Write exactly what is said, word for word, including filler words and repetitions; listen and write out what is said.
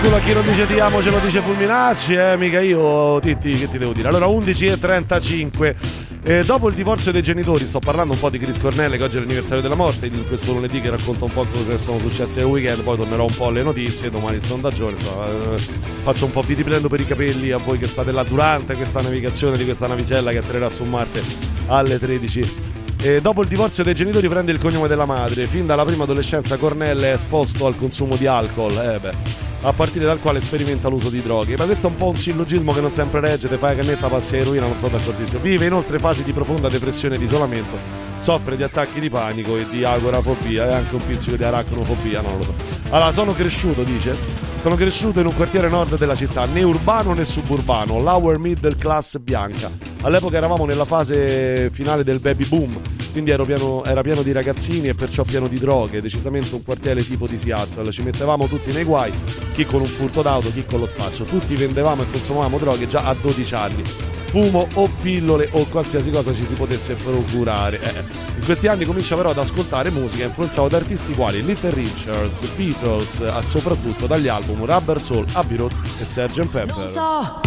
culo a chi non dice ti amo ce lo dice Fulminacci, eh, mica io, Titti, che ti devo dire? Allora, undici e trentacinque. Eh, dopo il divorzio dei genitori, sto parlando un po' di Chris Cornell, che oggi è l'anniversario della morte, in questo lunedì che racconta un po' cosa sono successe nel weekend, poi tornerò un po' alle notizie, domani il sondaggio, insomma, eh, faccio un po', vi riprendo per i capelli a voi che state là durante questa navigazione di questa navicella che atterrerà su Marte alle tredici. E dopo il divorzio dei genitori prende il cognome della madre. Fin dalla prima adolescenza Cornell è esposto al consumo di alcol, eh beh, a partire dal quale sperimenta l'uso di droghe. Ma questo è un po' un sillogismo che non sempre regge, te fai la cannetta, passi a eroina, non sono d'accordissimo. Vive inoltre fasi di profonda depressione e di isolamento, soffre di attacchi di panico e di agorafobia e anche un pizzico di aracnofobia, non lo so. Allora, sono cresciuto, dice, sono cresciuto in un quartiere nord della città, né urbano né suburbano, lower middle class bianca. All'epoca eravamo nella fase finale del baby boom, quindi ero pieno, era pieno di ragazzini e perciò pieno di droghe, decisamente un quartiere tipo di Seattle. Ci mettevamo tutti nei guai, chi con un furto d'auto, chi con lo spaccio. Tutti vendevamo e consumavamo droghe già a dodici anni, fumo o pillole o qualsiasi cosa ci si potesse procurare. Eh. In questi anni comincio però ad ascoltare musica influenzato da artisti quali Little Richards, Beatles, e soprattutto dagli album Rubber Soul, Abbey Road e sergeant Pepper.